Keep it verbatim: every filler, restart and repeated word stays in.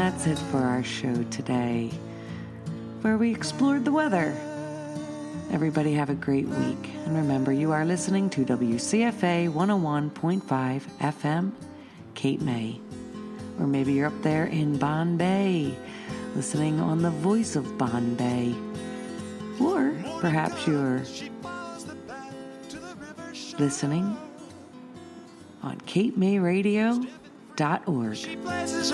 that's it for our show today, where we explored the weather. Everybody have a great week. And remember, you are listening to W C F A one oh one point five F M, Cape May. Or maybe you're up there in Bombay, listening on the voice of Bombay. Or perhaps you're listening on cape may radio dot org.